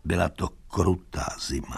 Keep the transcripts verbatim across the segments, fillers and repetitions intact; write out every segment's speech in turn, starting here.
Byla to krutá zima.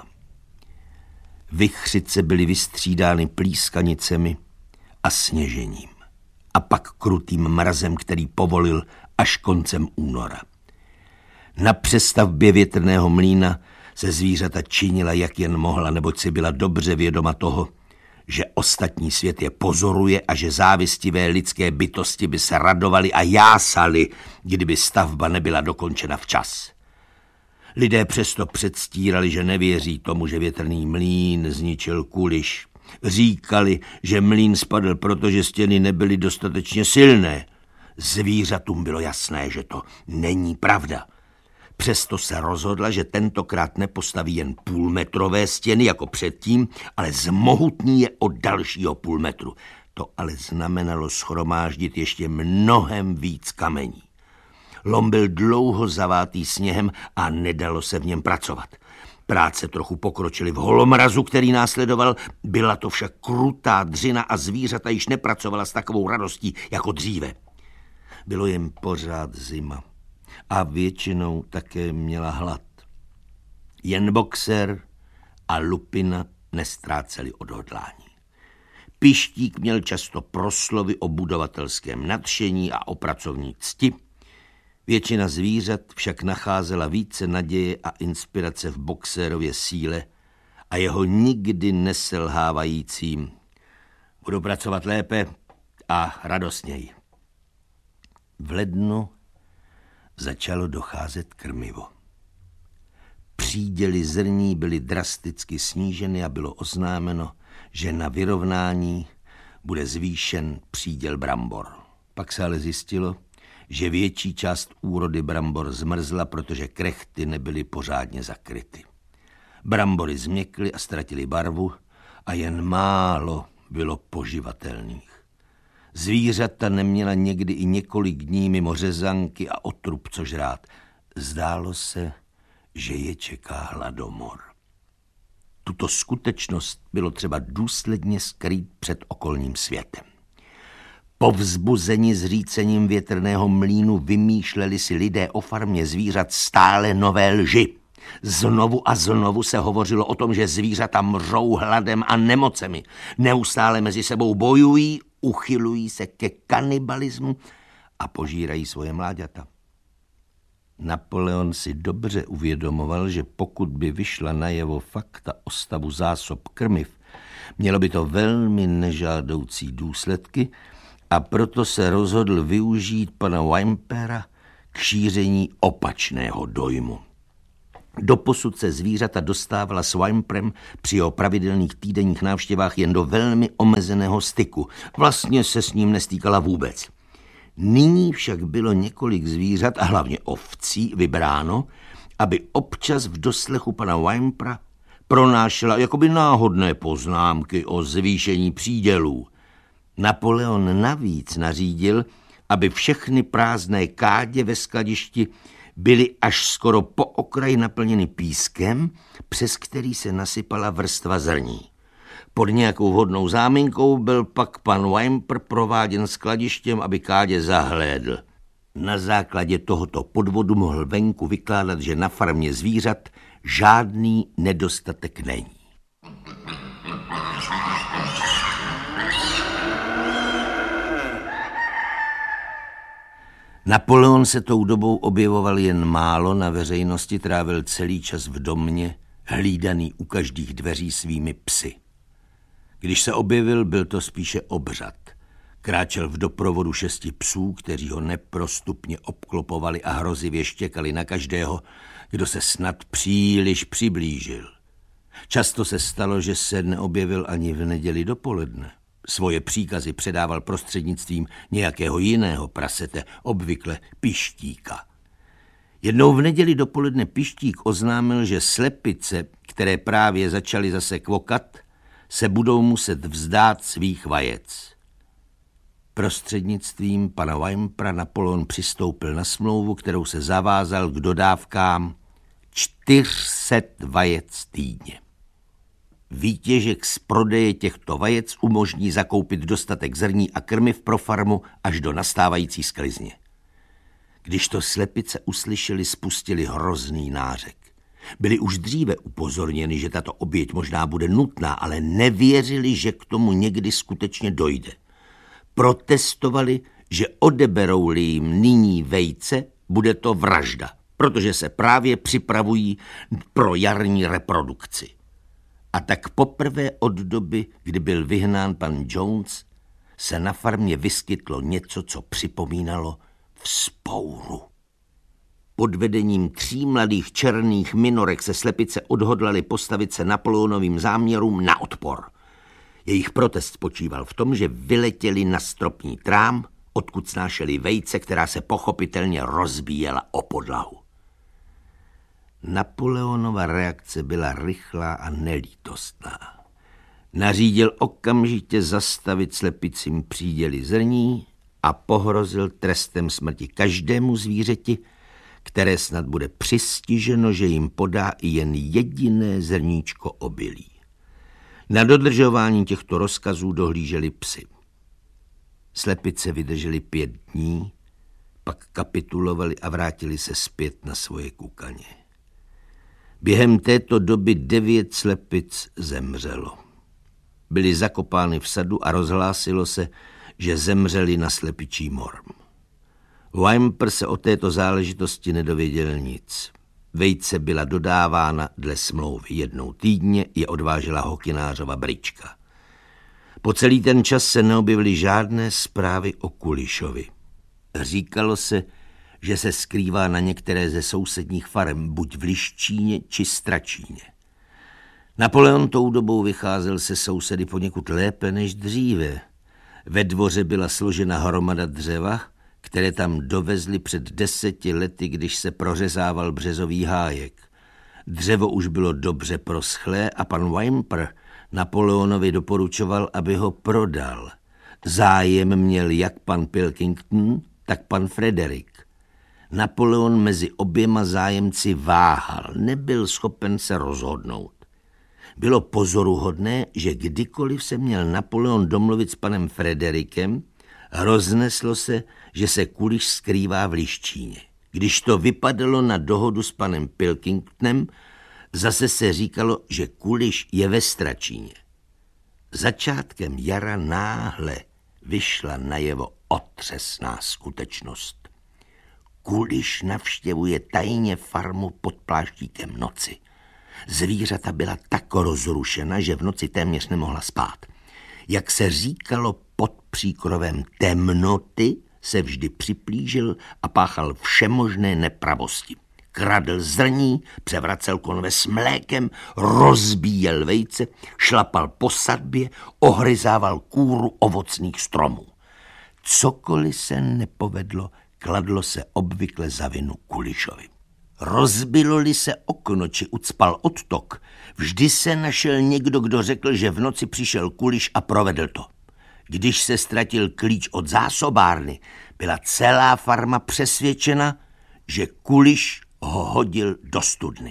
Vichřice byly vystřídány plískanicemi a sněžením. A pak krutým mrazem, který povolil až koncem února. Na přestavbě větrného mlýna se zvířata činila, jak jen mohla, neboť si byla dobře vědoma toho, že ostatní svět je pozoruje a že závistivé lidské bytosti by se radovaly a jásali, kdyby stavba nebyla dokončena včas. Lidé přesto předstírali, že nevěří tomu, že větrný mlýn zničil Kuliš. Říkali, že mlýn spadl, protože stěny nebyly dostatečně silné. Zvířatům bylo jasné, že to není pravda. Přesto se rozhodla, že tentokrát nepostaví jen půlmetrové stěny jako předtím, ale zmohutní je o dalšího půl metru. To ale znamenalo shromáždit ještě mnohem víc kamení. Lom byl dlouho zavátý sněhem a nedalo se v něm pracovat. Práce trochu pokročily v holomrazu, který následoval, byla to však krutá dřina a zvířata již nepracovala s takovou radostí jako dříve. Bylo jim pořád zima a většinou také měla hlad. Jen Boxer a Lupina nestráceli odhodlání. Pištík měl často proslovy o budovatelském nadšení a o pracovní cti. Většina zvířat však nacházela více naděje a inspirace v Boxerově síle a jeho nikdy neselhávajícím budu pracovat lépe a radostněji. V lednu začalo docházet krmivo. Příděly zrní byly drasticky sníženy a bylo oznámeno, že na vyrovnání bude zvýšen příděl brambor. Pak se ale zjistilo, že větší část úrody brambor zmrzla, protože krechty nebyly pořádně zakryty. Brambory změkly a ztratily barvu a jen málo bylo poživatelných. Zvířata neměla někdy i několik dní mimo řezanky a otrub co žrát. Zdálo se, že je čeká hladomor. Tuto skutečnost bylo třeba důsledně skrýt před okolním světem. Povzbuzeni zřícením větrného mlýnu vymýšleli si lidé o farmě zvířat stále nové lži. Znovu a znovu se hovořilo o tom, že zvířata mřou hladem a nemocemi. Neustále mezi sebou bojují, uchylují se ke kanibalismu a požírají svoje mláďata. Napoleon si dobře uvědomoval, že pokud by vyšla najevo fakta o stavu zásob krmiv, mělo by to velmi nežádoucí důsledky a proto se rozhodl využít pana Wimpera k šíření opačného dojmu. Doposud se zvířata dostávala s Wimprem při jeho pravidelných týdenních návštěvách jen do velmi omezeného styku. Vlastně se s ním nestýkala vůbec. Nyní však bylo několik zvířat a hlavně ovcí vybráno, aby občas v doslechu pana Wimpera pronášela jakoby náhodné poznámky o zvýšení přídělů. Napoleon navíc nařídil, aby všechny prázdné kádě ve skladišti byly až skoro po okraj naplněny pískem, přes který se nasypala vrstva zrní. Pod nějakou vhodnou záminkou byl pak pan Wimper prováděn skladištěm, aby kádě zahlédl. Na základě tohoto podvodu mohl venku vykládat, že na farmě zvířat žádný nedostatek není. Napoleon se tou dobou objevoval jen málo na veřejnosti, trávil celý čas v domě, hlídaný u každých dveří svými psy. Když se objevil, byl to spíše obřad. Kráčel v doprovodu šesti psů, kteří ho neprostupně obklopovali a hrozivě štěkali na každého, kdo se snad příliš přiblížil. Často se stalo, že se neobjevil ani v neděli dopoledne. Svoje příkazy předával prostřednictvím nějakého jiného prasete, obvykle Pištíka. Jednou v neděli dopoledne Pištík oznámil, že slepice, které právě začaly zase kvokat, se budou muset vzdát svých vajec. Prostřednictvím pana Wimpera Napoleon přistoupil na smlouvu, kterou se zavázal k dodávkám čtyři sta vajec týdně. Výtěžek z prodeje těchto vajec umožní zakoupit dostatek zrní a krmiv pro farmu až do nastávající sklizně. Když to slepice uslyšeli, spustili hrozný nářek. Byli už dříve upozorněni, že tato oběť možná bude nutná, ale nevěřili, že k tomu někdy skutečně dojde. Protestovali, že odeberou-li jim nyní vejce, bude to vražda, protože se právě připravují pro jarní reprodukci. A tak poprvé od doby, kdy byl vyhnán pan Jones, se na farmě vyskytlo něco, co připomínalo vzpouru. Pod vedením tří mladých černých minorek se slepice odhodlali postavit se Napoleonovým záměrům na odpor. Jejich protest spočíval v tom, že vyletěli na stropní trám, odkud snášeli vejce, která se pochopitelně rozbíjela o podlahu. Napoleonova reakce byla rychlá a nelítostná. Nařídil okamžitě zastavit slepicím příděly zrní a pohrozil trestem smrti každému zvířeti, které snad bude přistiženo, že jim podá i jen jediné zrníčko obilí. Na dodržování těchto rozkazů dohlíželi psy. Slepice vydrželi pět dní, pak kapitulovali a vrátili se zpět na svoje kukaně. Během této doby devět slepic zemřelo. Byly zakopány v sadu a rozhlásilo se, že zemřeli na slepičí mor. Whymper se o této záležitosti nedověděl nic. Vejce byla dodávána dle smlouvy. Jednou týdně je odvážela hokynářova brička. Po celý ten čas se neobjevily žádné zprávy o Kulišovi. Říkalo se, že se skrývá na některé ze sousedních farem, buď v Liščíně či Stračíně. Napoleon tou dobou vycházel se sousedy poněkud lépe než dříve. Ve dvoře byla složena hromada dřeva, které tam dovezli před deseti lety, když se prořezával březový hájek. Dřevo už bylo dobře proschlé a pan Whymper Napoleonovi doporučoval, aby ho prodal. Zájem měl jak pan Pilkington, tak pan Frederick. Napoleon mezi oběma zájemci váhal, nebyl schopen se rozhodnout. Bylo pozoruhodné, že kdykoliv se měl Napoleon domluvit s panem Frederickem, rozneslo se, že se Kuliš skrývá v Liščíně. Když to vypadalo na dohodu s panem Pilkingtonem, zase se říkalo, že Kuliš je ve Stračíně. Začátkem jara náhle vyšla najevo otřesná skutečnost. Kuliš navštěvuje tajně farmu pod pláštíkem noci. Zvířata byla tak rozrušena, že v noci téměř nemohla spát. Jak se říkalo pod příkrovem temnoty, se vždy připlížil a páchal všemožné nepravosti. Kradl zrní, převracel konve s mlékem, rozbíjel vejce, šlapal po sadbě, ohryzával kůru ovocných stromů. Cokoliv se nepovedlo, kladlo se obvykle za vinu Kulišovi. Rozbilo-li se okno či ucpal odtok, vždy se našel někdo, kdo řekl, že v noci přišel Kuliš a provedl to. Když se ztratil klíč od zásobárny, byla celá farma přesvědčena, že Kuliš ho hodil do studny.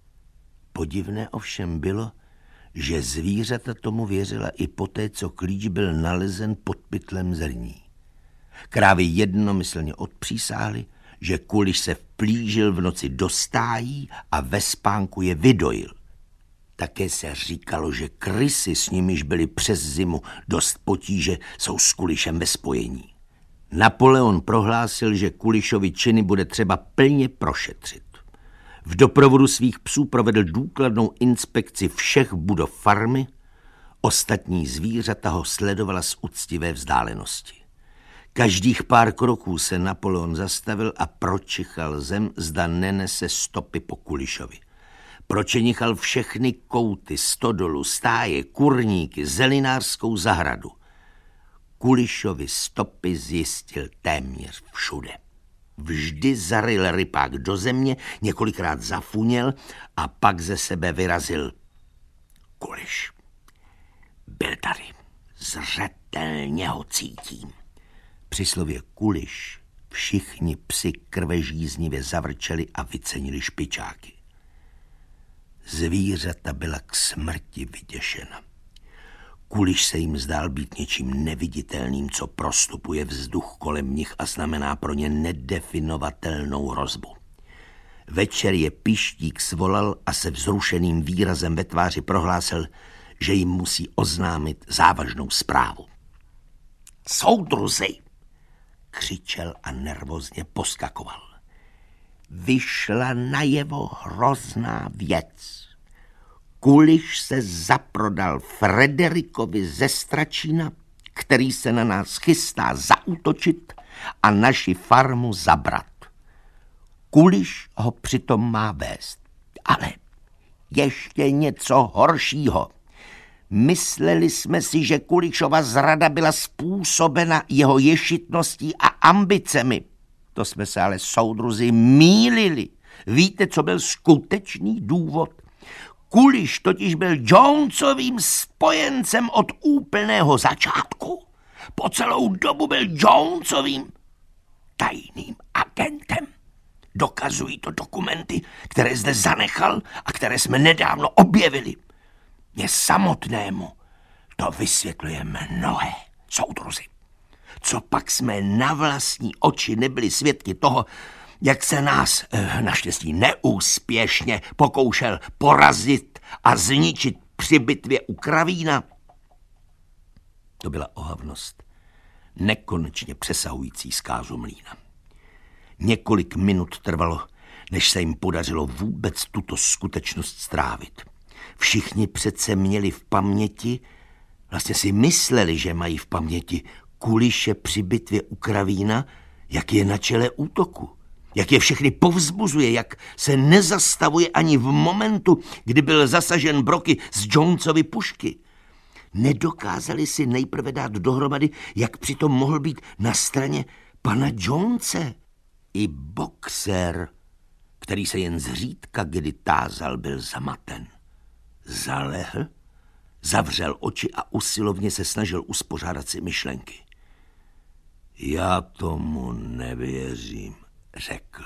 Podivné ovšem bylo, že zvířata tomu věřila i poté, co klíč byl nalezen pod pytlem zrní. Krávy jednomyslně odpřísáhly, že Kuliš se vplížil v noci do stájí a ve spánku je vydojil. Také se říkalo, že krysy, s nimiž byly přes zimu dost potíže, jsou s Kulišem ve spojení. Napoleon prohlásil, že Kulišovi činy bude třeba plně prošetřit. V doprovodu svých psů provedl důkladnou inspekci všech budov farmy, ostatní zvířata ho sledovala z úctivé vzdálenosti. Každých pár kroků se Napoleon zastavil a pročichal zem, zda nenese stopy po Kulišovi. Pročenichal všechny kouty, stodolu, stáje, kurníky, zelinářskou zahradu. Kulišovi stopy zjistil téměř všude. Vždy zaryl rypák do země, několikrát zafuněl a pak ze sebe vyrazil. Kuliš. Byl tady. Zřetelně ho cítím. Při slově Kuliš všichni psi krvežíznivě zavrčeli a vycenili špičáky. Zvířata byla k smrti vyděšena. Kuliš se jim zdál být něčím neviditelným, co prostupuje vzduch kolem nich a znamená pro ně nedefinovatelnou hrozbu. Večer je Pištík svolal a se vzrušeným výrazem ve tváři prohlásil, že jim musí oznámit závažnou zprávu. Soudruzi, křičel a nervózně poskakoval. Vyšla najevo hrozná věc. Kuliš se zaprodal Frederikovi ze Stračína, který se na nás chystá zaútočit a naši farmu zabrat. Kuliš ho přitom má vést. Ale ještě něco horšího. Mysleli jsme si, že Kulišova zrada byla způsobena jeho ješitností a ambicemi. To jsme se ale, soudruzi, mýlili. Víte, co byl skutečný důvod? Kuliš totiž byl Jonesovým spojencem od úplného začátku. Po celou dobu byl Jonesovým tajným agentem. Dokazují to dokumenty, které zde zanechal a které jsme nedávno objevili. Mně samotnému to vysvětluje mnohé, soudruzi. Co pak jsme na vlastní oči nebyli svědky toho, jak se nás, naštěstí neúspěšně, pokoušel porazit a zničit při bitvě u Kravína. To byla ohavnost, nekonečně přesahující zkázu mlýna. Několik minut trvalo, než se jim podařilo vůbec tuto skutečnost strávit. Všichni přece měli v paměti, vlastně si mysleli, že mají v paměti Kuliše při bitvě u Kravína, jak je na čele útoku, jak je všechny povzbuzuje, jak se nezastavuje ani v momentu, kdy byl zasažen Broky z Jonesovy pušky. Nedokázali si nejprve dát dohromady, jak přitom mohl být na straně pana Jonese. I boxer, který se jen zřídka kdy tázal, byl zamaten. Zalehl, zavřel oči a usilovně se snažil uspořádat si myšlenky. Já tomu nevěřím, řekl.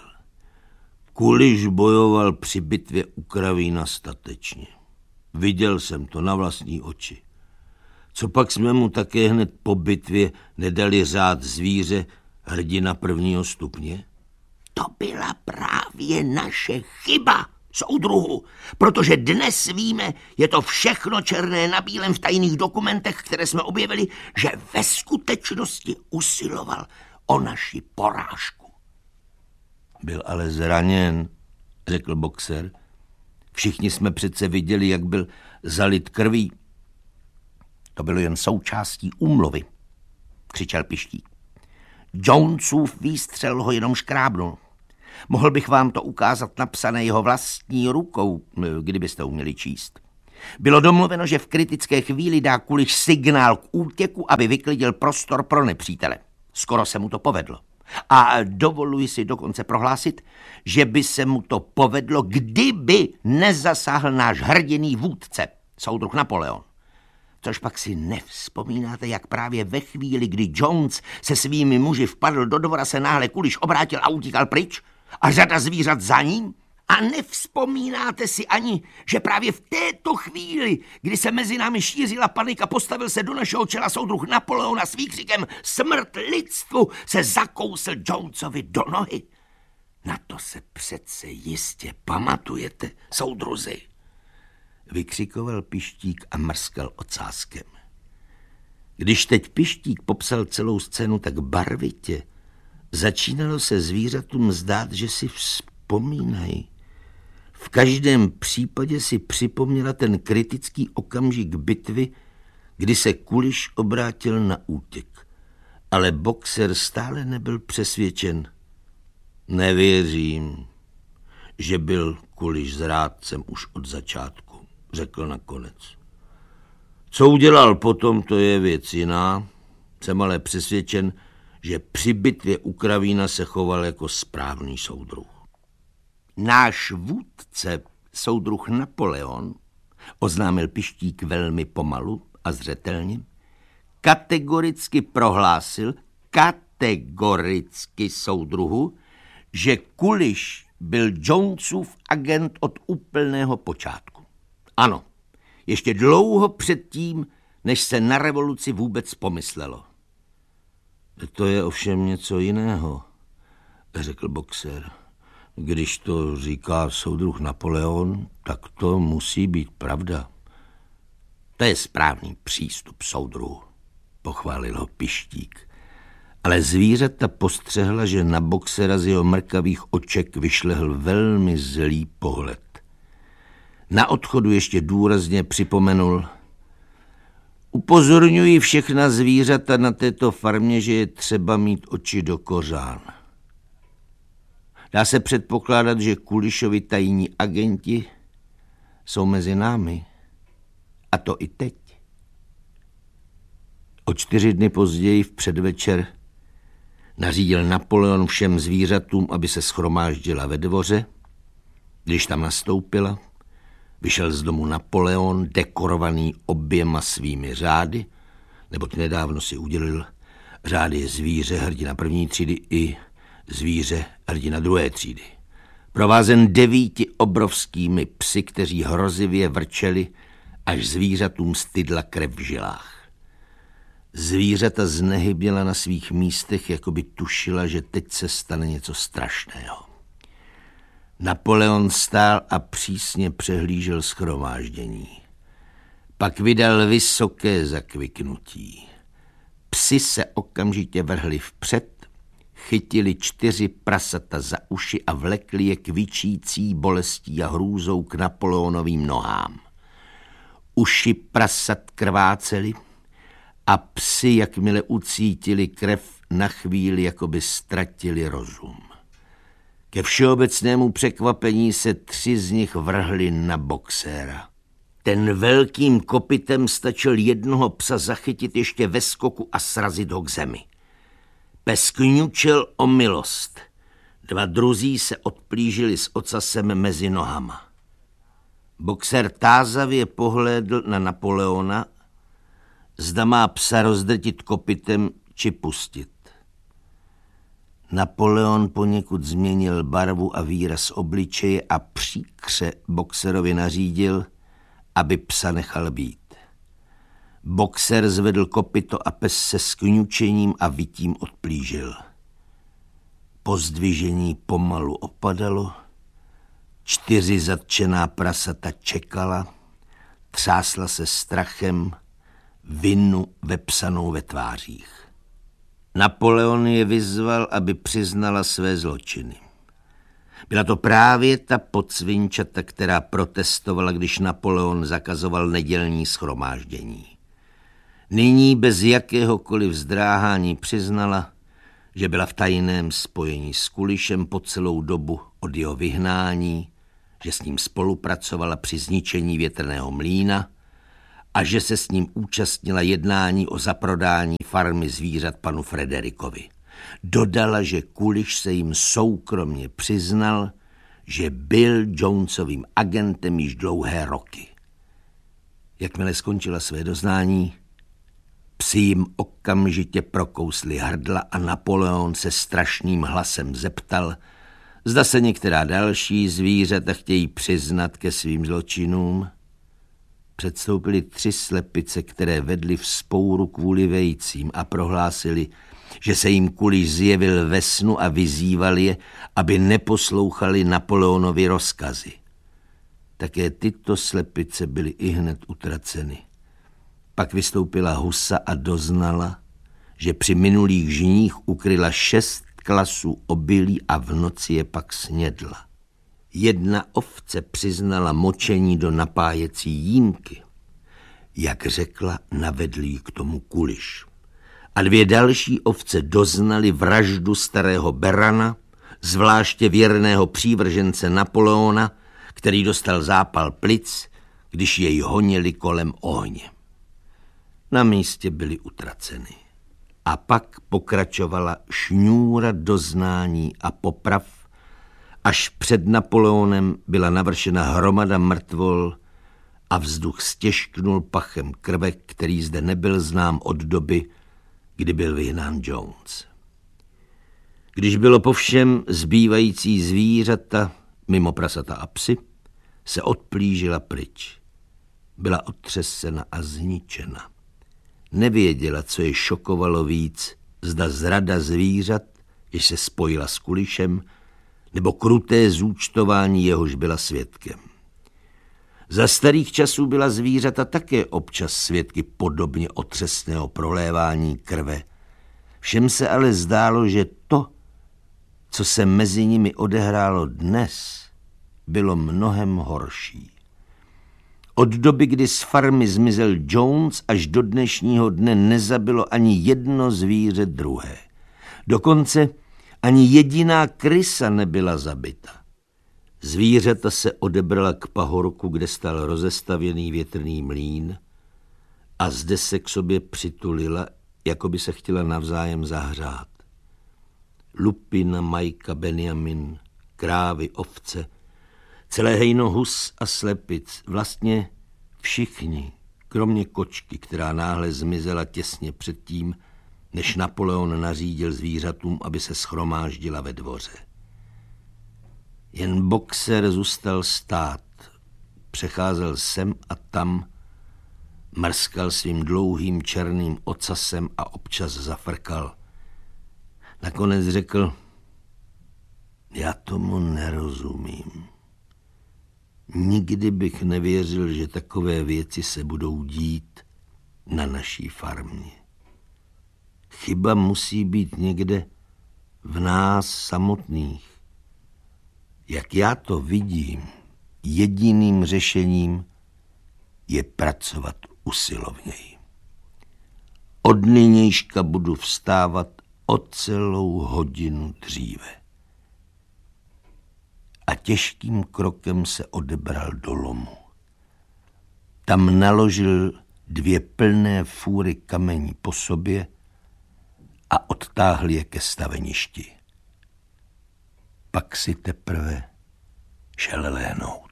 Kuliš bojoval při bitvě u Kravína statečně. Viděl jsem to na vlastní oči. Co pak jsme mu také hned po bitvě nedali řád zvíře hrdina prvního stupně? To byla právě naše chyba, soudruhu, protože dnes víme, je to všechno černé na bílém v tajných dokumentech, které jsme objevili, že ve skutečnosti usiloval o naši porážku. Byl ale zraněn, řekl boxer. Všichni jsme přece viděli, jak byl zalit krví. To bylo jen součástí úmluvy, křičel Pištík. Jonesův výstřel ho jenom škrábnul. Mohl bych vám to ukázat napsané jeho vlastní rukou, kdybyste uměli číst. Bylo domluveno, že v kritické chvíli dá Kuliš signál k útěku, aby vyklidil prostor pro nepřítele. Skoro se mu to povedlo. A dovoluji si dokonce prohlásit, že by se mu to povedlo, kdyby nezasáhl náš hrdiný vůdce, soudruh Napoleon. Což pak si nevzpomínáte, jak právě ve chvíli, kdy Jones se svými muži vpadl do dvora, se náhle Kuliš obrátil a utíkal pryč a řada zvířat za ním? A nevzpomínáte si ani, že právě v této chvíli, kdy se mezi námi šířila panika, postavil se do našeho čela soudruh Napoleon a s výkřikem smrt lidstvu se zakousl Jonesovi do nohy? Na to se přece jistě pamatujete, soudruzi. Vykřikoval Pištík a mrskal ocáskem. Když teď Pištík popsal celou scénu tak barvitě, začínalo se zvířatům zdát, že si vzpomínají. V každém případě si připomněla ten kritický okamžik bitvy, kdy se Kuliš obrátil na útěk. Ale boxer stále nebyl přesvědčen. Nevěřím, že byl Kuliš zrádcem už od začátku, řekl nakonec. Co udělal potom, to je věc jiná. Jsem ale přesvědčen, že při bitvě u Kravína se choval jako správný soudruh. Náš vůdce, soudruh Napoleon, oznámil Pištík velmi pomalu a zřetelně, kategoricky prohlásil, kategoricky soudruhu, že Kuliš byl Jonesův agent od úplného počátku. Ano, ještě dlouho předtím, než se na revoluci vůbec pomyslelo. To je ovšem něco jiného, řekl boxer. Když to říká soudruh Napoleon, tak to musí být pravda. To je správný přístup, soudruhu, pochválil ho Pištík. Ale zvířata postřehla, že na boxera z jeho mrkavých oček vyšlehl velmi zlý pohled. Na odchodu ještě důrazně připomenul: upozorňuji všechna zvířata na této farmě, že je třeba mít oči do kořán. Dá se předpokládat, že Kulišovi tajní agenti jsou mezi námi. A to i teď. O čtyři dny později v předvečer nařídil Napoleon všem zvířatům, aby se shromáždila ve dvoře. Když tam nastoupila, vyšel z domu Napoleon, dekorovaný oběma svými řády, neboť nedávno si udělil řády zvíře hrdina první třídy i zvíře hrdina druhé třídy. Provázen devíti obrovskými psy, kteří hrozivě vrčeli, až zvířatům stydla krev v žilách. Zvířata znehyběla na svých místech, jako by tušila, že teď se stane něco strašného. Napoleon stál a přísně přehlížel shromáždění. Pak vydal vysoké zakviknutí. Psi se okamžitě vrhli vpřed, chytili čtyři prasata za uši a vlekli je kvičící bolestí a hrůzou k Napoleonovým nohám. Uši prasat krvácely a psi, jakmile ucítili krev, na chvíli jakoby ztratili rozum. Ke všeobecnému překvapení se tři z nich vrhli na boxéra. Ten velkým kopytem stačil jednoho psa zachytit ještě ve skoku a srazit ho k zemi. Pes kňučel o milost. Dva druzí se odplížili s ocasem mezi nohama. Boxer tázavě pohlédl na Napoleona, zda má psa rozdrtit kopytem či pustit. Napoleon poněkud změnil barvu a výraz obličeje a příkře boxerovi nařídil, aby psa nechal být. Boxer zvedl kopyto a pes se skňučením a vytím odplížil. Pozdvižení pomalu opadalo, čtyři zatčená prasata čekala, třásla se strachem, vinu vepsanou ve tvářích. Napoleon je vyzval, aby přiznala své zločiny. Byla to právě ta podsvinčata, která protestovala, když Napoleon zakazoval nedělní shromáždění. Nyní bez jakéhokoliv zdráhání přiznala, že byla v tajném spojení s Kulišem po celou dobu od jeho vyhnání, že s ním spolupracovala při zničení větrného mlýna a že se s ním účastnila jednání o zaprodání farmy zvířat panu Frederikovi. Dodala, že Kuliš se jim soukromně přiznal, že byl Jonesovým agentem již dlouhé roky. Jakmile skončila své doznání, psi jim okamžitě prokousli hrdla a Napoleon se strašným hlasem zeptal, zda se některá další zvířata chtějí přiznat ke svým zločinům. Předstoupily tři slepice, které vedly vzpouru kvůli vejcím a prohlásili, že se jim Kuliš zjevil ve snu a vyzýval je, aby neposlouchali Napoleonovi rozkazy. Také tyto slepice byly ihned utraceny. Pak vystoupila husa a doznala, že při minulých žních ukryla šest klasů obilí a v noci je pak snědla. Jedna ovce přiznala močení do napájecí jímky. Jak řekla, navedl jí k tomu Kuliš. A dvě další ovce doznaly vraždu starého berana, zvláště věrného přívržence Napoleona, který dostal zápal plic, když jej honili kolem ohně. Na místě byly utraceny. A pak pokračovala šňůra doznání a poprav, až před Napoleonem byla navršena hromada mrtvol a vzduch stěžknul pachem krve, který zde nebyl znám od doby, kdy byl vyhnán Jones. Když bylo po všem zbývající zvířata, mimo prasata a psy, se odplížila pryč. Byla otřesena a zničena. Nevěděla, co je šokovalo víc, zda zrada zvířat, jež se spojila s Kulišem, nebo kruté zúčtování, jehož byla svědkem. Za starých časů byla zvířata také občas svědky podobně otřesného prolévání krve. Všem se ale zdálo, že to, co se mezi nimi odehrálo dnes, bylo mnohem horší. Od doby, kdy z farmy zmizel Jones, až do dnešního dne nezabilo ani jedno zvíře druhé. Dokonce ani jediná krysa nebyla zabita. Zvířata se odebrala k pahorku, kde stál rozestavěný větrný mlýn, a zde se k sobě přitulila, jako by se chtěla navzájem zahřát. Lupina, Majka, Benjamin, krávy, ovce, celé hejno hus a slepic, vlastně všichni, kromě kočky, která náhle zmizela těsně předtím, než Napoleon nařídil zvířatům, aby se shromáždila ve dvoře. Jen boxer zůstal stát, přecházel sem a tam, mrskal svým dlouhým černým ocasem a občas zafrkal. Nakonec řekl, já tomu nerozumím. Nikdy bych nevěřil, že takové věci se budou dít na naší farmě. Chyba musí být někde v nás samotných. Jak já to vidím, jediným řešením je pracovat usilovněji. Od nynějška budu vstávat o celou hodinu dříve. A těžkým krokem se odebral do lomu. Tam naložil dvě plné fůry kamení po sobě a odtáhl je ke staveništi. Pak si teprve šel léhnout.